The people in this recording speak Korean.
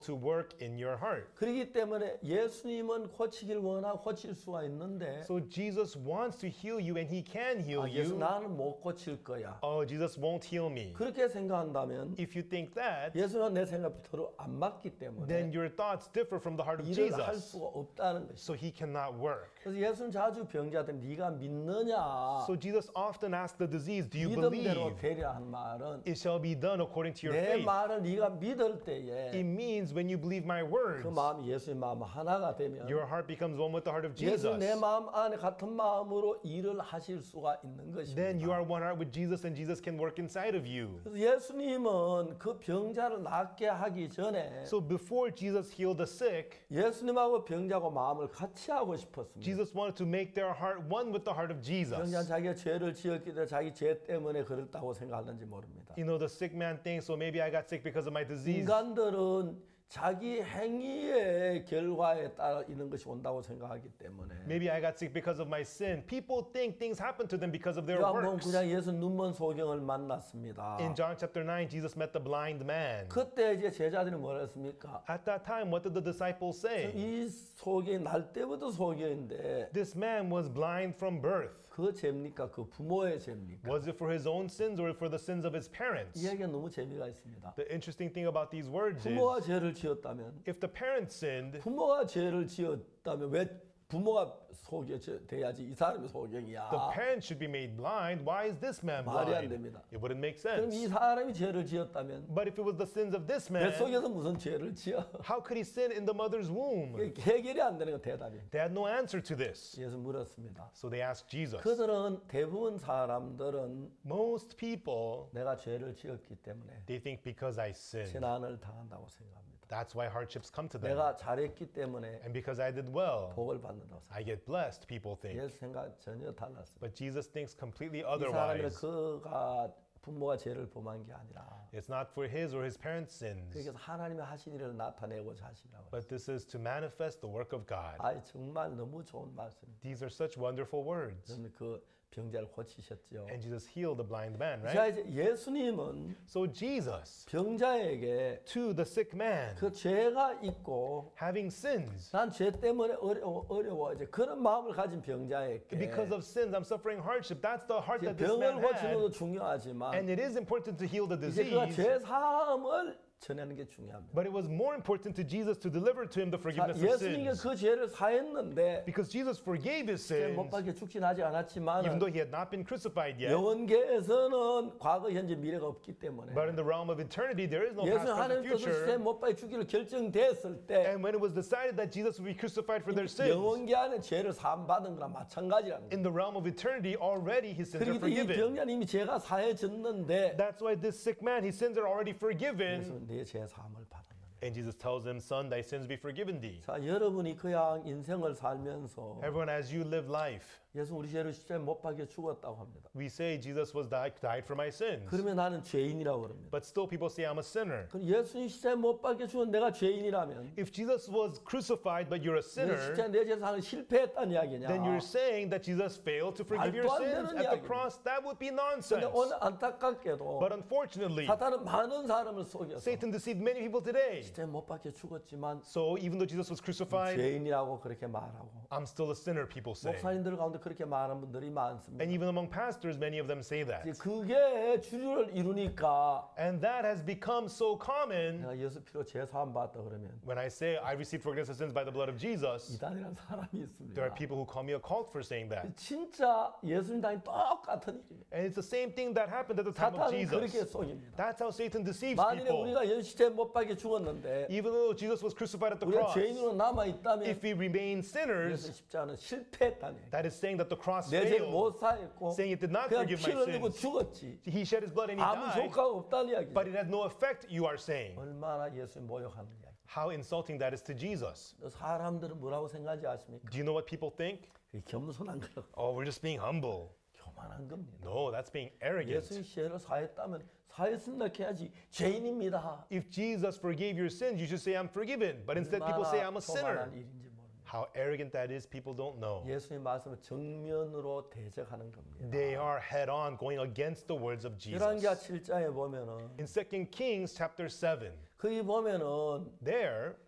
to work in your heart. 그렇기 때문에 예수님은 고치길 원하고 고칠 수가 있는데 So Jesus wants to heal you and he can heal 예수 you. 나는 못 고칠 거야. Oh, Jesus won't heal me. 그렇게 생각한다면 If you think that, 예수는 내 생각이 서로 안 맞기 때문에 then your thoughts differ from the heart of 일을 할 Jesus. 수가 없다는 것이죠. So he cannot work. 그래서 예수는 자주 병자들 네가 믿느냐 So Jesus often asks the disease, do you 믿음대로 believe? 되리라 한 말은 It shall be done according to your 내 faith. 말을 네가 믿을 때에 It means when you believe my 그 words, 마음이 예수의 마음 하나가 되면 your heart becomes one with the heart of 예수 내 Jesus. 마음 안에 같은 마음으로 일을 하실 수가 있는 Then you 것입니다. are one heart with Jesus and Jesus can work inside of you. 그래서 예수님은 그 병자를 낫게 하기 전에 So before Jesus healed the sick, 예수님하고 병자하고 마음을 같이 하고 싶었습니다. Jesus wanted to make their heart one with the heart of Jesus. 병자는 자기가 죄를 지었기 때문에 자기 죄 때문에 그렇다고 생각하는지 모릅니다. You know, the sick man thinks, well, maybe I got sick because of my disease. 인간들은 자기 행위의 결과에 따라 이런 것이 온다고 생각하기 때문에 Maybe I got sick because of my sin. People think things happen to them because of their 요한복음 works. 9장 예수 눈먼 소경을 만났습니다. In John chapter 9, Jesus met the blind man. 그때 이제 제자들이 뭐라 했습니까? At that time, what did the disciples say? 이 소경이 날 때부터 소경인데 This man was blind from birth. 그 죄입니까? 그 부모의 죄입니까? Was it for his own sins or for the sins of his parents? 이 얘기가 너무 재미가 있습니다. The interesting thing about these words is, 부모가 죄를 지었다면 if the parents sinned, 부모가 죄를 지었다면 왜 부모가 소경돼야지 이 사람이 소경이야. the parents should be made blind. Why is this man 말이 안 blind? 됩니다. It wouldn't make 그럼 이 sense. 사람이 죄를 지었다면 But if it was the sins of this man, 뱃속에서 무슨 죄를 지어? how could he sin in the mother's womb? 해결이 안 되는 거 대답이. They had no answer to this. 예수 물었습니다. So they asked Jesus. 그들은 대부분 사람들은 Most people, 내가 죄를 지었기 때문에 they think because I sinned, 재난을 당한다고 생각합니다. that's why hardships come to them. 내가 잘했기 때문에 And because I did well, 복을 받는다고 생각합니다. I get blessed, people think. 예수 생각 전혀 달랐어요. But Jesus thinks completely 이 사람은 otherwise. 그가 부모가 죄를 범한 게 아니라 It's not for his or his parents' sins, 그래서 하나님의 하신 일을 나타내고자 하시라고. but this is to manifest the work of God. 아, 정말 너무 좋은 말씀입니다. These are such wonderful words. 저는 그 병자를 고치셨죠. And Jesus healed the blind man, 자, right? 이제 예수님은 So Jesus, 병자에게 to the sick man, 그 죄가 있고 having sins, 난 죄 때문에 어려워 이제 그런 마음을 가진 병자에게 because of sins, I'm suffering hardship. That's the heart 이제 that this 병을 man 고치는 것도 had. 중요하지만 And it is important to heal the 이제 그가 disease. 죄 사함을 전하는 게 중요합니다. But it was more important to Jesus to deliver to him the 자, forgiveness of 예수님이 sins. 그 죄를 사했는데 Because Jesus forgave his 못 sins, 박혀 죽진 하지 않았지만 even though he had not been crucified yet. 영원계에서는 과거, 현재, 미래가 없기 때문에 But in the realm of eternity, there is no 예수님 past, present, 하나님 뜻을 future. 못 박혀 죽기로 결정됐을 때 And when it was decided that Jesus would be crucified for their sins, 영원계 안에 죄를 사함 받은 거랑 마찬가지라는 거예요. in the realm of eternity, already his sins are 그러기 때문에 이 forgiven. 병자는 이미 죄가 사해졌는데 That's why this sick man, his sins are already forgiven. 예수는 내 죄 사함을 받았는 거예요. And Jesus tells him, son, thy sins be forgiven thee. 자, 여러분이 그냥 인생을 살면서 Everyone, as you live life, 예수 우리 죄를 십자가에 못 박혀 죽었다고 합니다. we say Jesus was died for my sins. 그러면 나는 죄인이라고 그럽니다. But still people say I'm a sinner. 그럼 예수님 십자가에 못 박혀 죽은 내가 죄인이라면 If Jesus was crucified but you're a 내 sinner, 십자가에 내 죄 사는 실패했다는 이야기냐? then you're saying that Jesus failed to forgive your 말도 안 sins 되는 at the 이야기입니다. cross. That would be 근데 nonsense. 오늘 안타깝게도 But unfortunately, 사탄은 많은 사람을 속여서 Satan deceived many people today. 십자가에 못 박혀 죽었지만 So even though Jesus was crucified, 죄인이라고 그렇게 말하고 I'm still a sinner, people say. 목사님들 가운데 그렇게 말하는 분들이 많습니다. And even among pastors, many of them say 이제 that. 그게 주류를 이루니까 And that has become so common. 내가 예수 피로 죄 사함 받다 그러면 When I say I received forgiveness of sins by the blood of Jesus, 이단이라는 사람이 there 있습니다. are people who call me a cult for saying that. 진짜 예수님 당이 똑같은 일입니다. And it's the same thing that happened at the time of 사탄은 그렇게 Jesus. 속입니다. That's how Satan deceives 만일에 people. 우리가 예수 십자가에 못 박혀 죽었는데 Even though Jesus was crucified at the 우리가 cross, 죄인으로 남아 있다면 if we remain 예수 sinners, 십자가는 실패했다는 that is saying that the cross 내 죄를 못 failed, 사했고 saying it did not 그냥 forgive 피 my 흘리고 sins. 죽었지 He shed his blood and he 아무 died, 효과가 없다는 이야기죠. but it had no effect, you are saying. 얼마나 예수님 모욕하는 이야기. How insulting that is to Jesus. 사람들은 뭐라고 생각하지 아십니까? Do you know what people think? 그게 겸손한 거라고 Oh, we're just being humble. 교만한 겁니다. No, that's being arrogant. 예수님 죄를 사했다면 사했습니다 해야지 죄인입니다. If Jesus forgave your sins, you should say, I'm forgiven. But instead, people say, I'm a 교만한 sinner. 일인지 모릅니다. How arrogant that is, people don't know. 예수님 말씀을 정면으로 대적하는 겁니다. They are head on, going against the words of 열왕기하 Jesus. 7장에 보면은 In 2 Kings chapter 7, 거기 보면은 There,